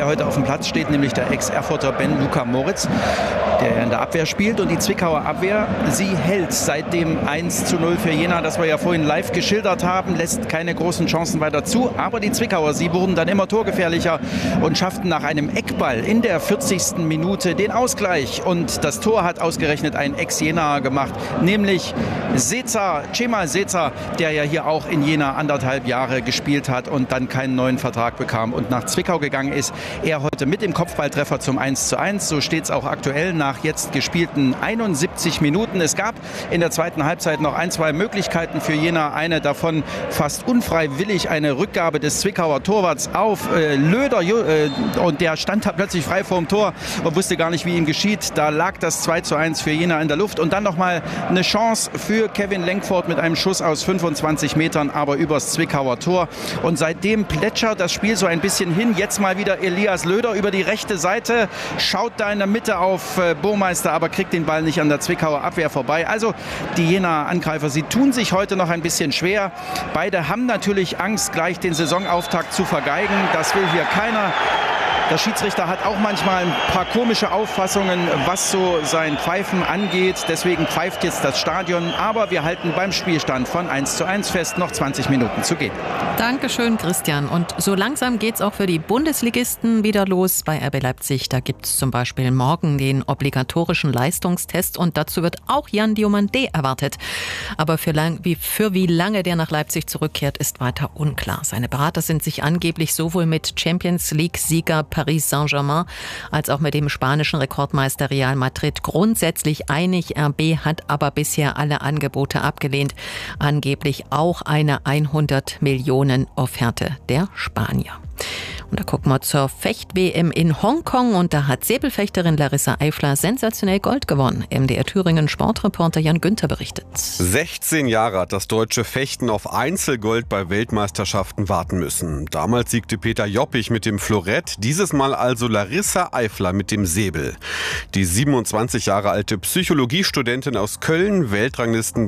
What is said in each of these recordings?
der heute auf dem Platz steht, nämlich der Ex-Erfurter Ben Luka Moritz, der in der Abwehr spielt. Und die Zwickauer Abwehr, sie hält seit dem 1:0 für Jena, das wir ja vorhin live geschildert haben, lässt keine großen Chancen weiter zu. Aber die Zwickauer, sie wurden dann immer torgefährlicher und schafften nach einem Eckball in der 40. Minute den Ausgleich. Und das Tor hat ausgerechnet ein Ex-Jenaer gemacht, nämlich Cemal Sezer, der ja hier auch in Jena 1,5 Jahre gespielt hat und dann keinen neuen Vertrag bekam und nach Zwickau gegangen ist. Er heute mit dem Kopfballtreffer zum 1:1. So steht es auch aktuell nach jetzt gespielten 71 Minuten. Es gab in der zweiten Halbzeit noch 2 Möglichkeiten für Jena. Eine davon fast unfreiwillig, eine Rückgabe des Zwickauer Torwarts auf Löder. Und der stand da plötzlich frei vorm Tor und wusste gar nicht, wie ihm geschieht. Da lag das 2:1 für Jena in der Luft. Und dann nochmal eine Chance für Kevin Lenkvoort mit einem Schuss aus 25 Metern, aber übers Zwickauer Tor. Und seitdem plätschert das Spiel so ein bisschen hin. Jetzt mal wieder Elias Löder über die rechte Seite, schaut da in der Mitte auf Burmeister, aber kriegt den Ball nicht an der Zwickauer Abwehr vorbei. Also die Jena Angreifer, sie tun sich heute noch ein bisschen schwer. Beide haben natürlich Angst, gleich den Saisonauftakt zu vergeigen. Das will hier keiner. Der Schiedsrichter hat auch manchmal ein paar komische Auffassungen, was so sein Pfeifen angeht. Deswegen pfeift jetzt das Stadion. Aber wir halten beim Spielstand von 1:1 fest. Noch 20 Minuten zu gehen. Dankeschön, Christian. Und so langsam geht es auch für die Bundesligisten wieder los. Bei RB Leipzig, da gibt es zum Beispiel morgen den obligatorischen Leistungstest. Und dazu wird auch Jan Diomandé erwartet. Aber für wie lange der nach Leipzig zurückkehrt, ist weiter unklar. Seine Berater sind sich angeblich sowohl mit Champions-League-Sieger Paris Saint-Germain als auch mit dem spanischen Rekordmeister Real Madrid grundsätzlich einig. RB hat aber bisher alle Angebote abgelehnt. Angeblich auch eine 100-Millionen-Offerte der Spanier. Und da gucken wir zur Fecht-WM in Hongkong. Und da hat Säbelfechterin Larissa Eifler sensationell Gold gewonnen. MDR Thüringen Sportreporter Jan Günther berichtet. 16 Jahre hat das deutsche Fechten auf Einzelgold bei Weltmeisterschaften warten müssen. Damals siegte Peter Joppich mit dem Florett, dieses Mal also Larissa Eifler mit dem Säbel. Die 27 Jahre alte Psychologiestudentin aus Köln, Weltranglisten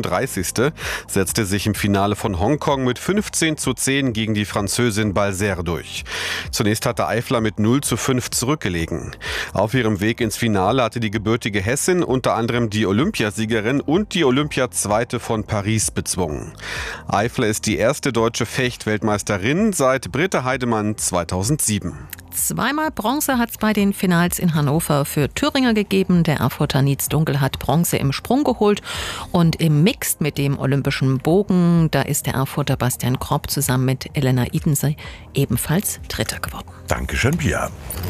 33., setzte sich im Finale von Hongkong mit 15:10 gegen die Französin Balzer durch. Zunächst hatte Eifler mit 0:5 zurückgelegen. Auf ihrem Weg ins Finale hatte die gebürtige Hessin unter anderem die Olympiasiegerin und die Olympiazweite von Paris bezwungen. Eifler ist die erste deutsche Fecht-Weltmeisterin seit Britta Heidemann 2007. Zweimal Bronze hat es bei den Finals in Hannover für Thüringer gegeben. Der Erfurter Nietz Dunkel hat Bronze im Sprung geholt. Und im Mixed mit dem olympischen Bogen, da ist der Erfurter Bastian Kropp zusammen mit Elena Idensee ebenfalls Dritter geworden. Dankeschön, Pia.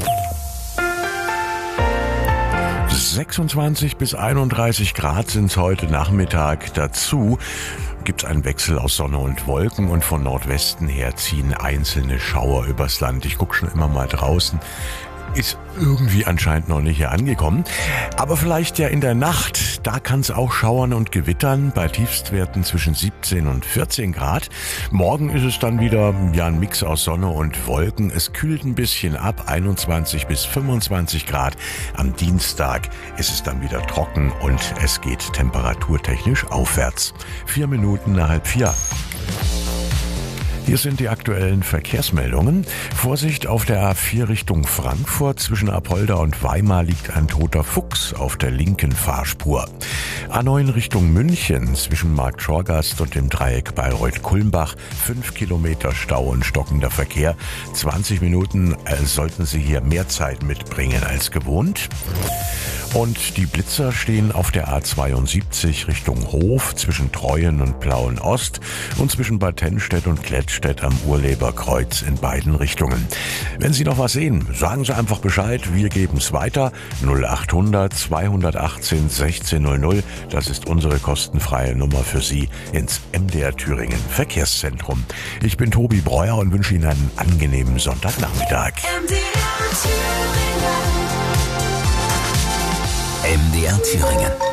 26 bis 31 Grad sind es heute Nachmittag. Dazu gibt es einen Wechsel aus Sonne und Wolken und von Nordwesten her ziehen einzelne Schauer übers Land. Ich gucke schon immer mal draußen. Ist irgendwie anscheinend noch nicht hier angekommen. Aber vielleicht ja in der Nacht, da kann es auch schauern und gewittern, bei Tiefstwerten zwischen 17 und 14 Grad. Morgen ist es dann wieder ein Mix aus Sonne und Wolken. Es kühlt ein bisschen ab, 21 bis 25 Grad. Am Dienstag ist es dann wieder trocken und es geht temperaturtechnisch aufwärts. 4 Minuten nach 3:30. Hier sind die aktuellen Verkehrsmeldungen. Vorsicht auf der A4 Richtung Frankfurt. Zwischen Apolda und Weimar liegt ein toter Fuchs auf der linken Fahrspur. A9 Richtung München. Zwischen Markt Schorgast und dem Dreieck Bayreuth-Kulmbach 5 Kilometer Stau und stockender Verkehr. 20 Minuten sollten Sie hier mehr Zeit mitbringen als gewohnt. Und die Blitzer stehen auf der A72 Richtung Hof zwischen Treuen und Plauen-Ost und zwischen Bad Tennstedt und Klettstedt am Urleberkreuz in beiden Richtungen. Wenn Sie noch was sehen, sagen Sie einfach Bescheid, wir geben es weiter. 0800 218 1600, das ist unsere kostenfreie Nummer für Sie ins MDR Thüringen Verkehrszentrum. Ich bin Tobi Breuer und wünsche Ihnen einen angenehmen Sonntagnachmittag. MDR Thüringen.